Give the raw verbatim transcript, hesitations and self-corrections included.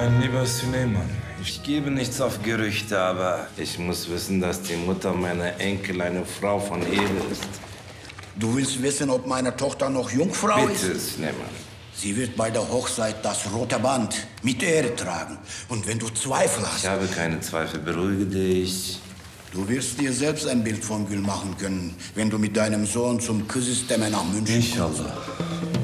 Mein lieber Süleyman, Ich gebe nichts auf Gerüchte, aber ich muss wissen, dass die Mutter meiner Enkel eine Frau von Ehre ist. Du willst wissen, ob meine Tochter noch Jungfrau ist? Bitte, Süleyman. Sie wird bei der Hochzeit das rote Band mit Ehre tragen. Und wenn du Zweifel hast... Ich habe keine Zweifel, beruhige dich. Du wirst dir selbst ein Bild von Gül machen können, wenn du mit deinem Sohn zum Küssestemmen nach München kommst. inshallah.